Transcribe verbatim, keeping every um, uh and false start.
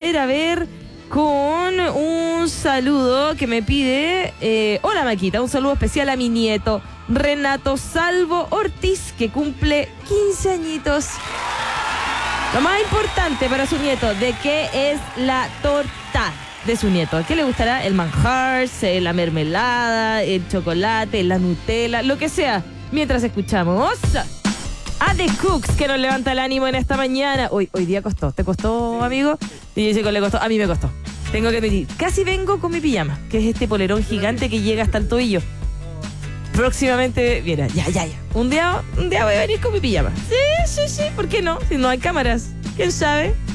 ver, a ver, con un saludo que me pide... Eh, hola, Maquita, un saludo especial a mi nieto, Renato Salvo Ortiz, que cumple quince añitos. Lo más importante para su nieto, ¿de qué es la torta de su nieto? ¿Qué le gustará? El manjar, la mermelada, el chocolate, la Nutella, lo que sea. Mientras escuchamos a The Cooks, que nos levanta el ánimo en esta mañana. Hoy, hoy día costó. ¿Te costó, amigo? Y dice que le costó. A mí me costó. Tengo que admitir. Casi vengo con mi pijama, que es este polerón gigante que llega hasta el tobillo. Próximamente, mira, ya, ya, ya. Un día, un día voy a venir con mi pijama. Sí, sí, sí, ¿por qué no? Si no hay cámaras, ¿quién sabe?